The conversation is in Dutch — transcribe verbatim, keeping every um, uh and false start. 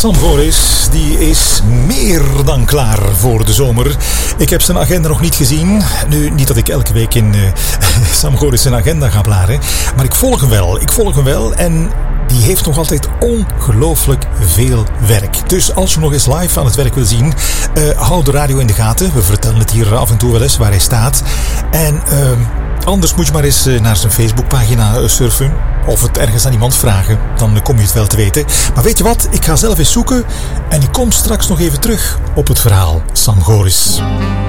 Sam Goris, die is meer dan klaar voor de zomer. Ik heb zijn agenda nog niet gezien. Nu, niet dat ik elke week in uh, Sam Goris zijn agenda ga bladeren. Maar ik volg hem wel. Ik volg hem wel en die heeft nog altijd ongelooflijk veel werk. Dus als je nog eens live aan het werk wil zien, uh, hou de radio in de gaten. We vertellen het hier af en toe wel eens waar hij staat. En uh, anders moet je maar eens uh, naar zijn Facebookpagina uh, surfen. Of het ergens aan iemand vragen. Dan uh, kom je het wel te weten. Maar weet je wat? Ik ga zelf eens zoeken. En ik kom straks nog even terug op het verhaal Sam Goris.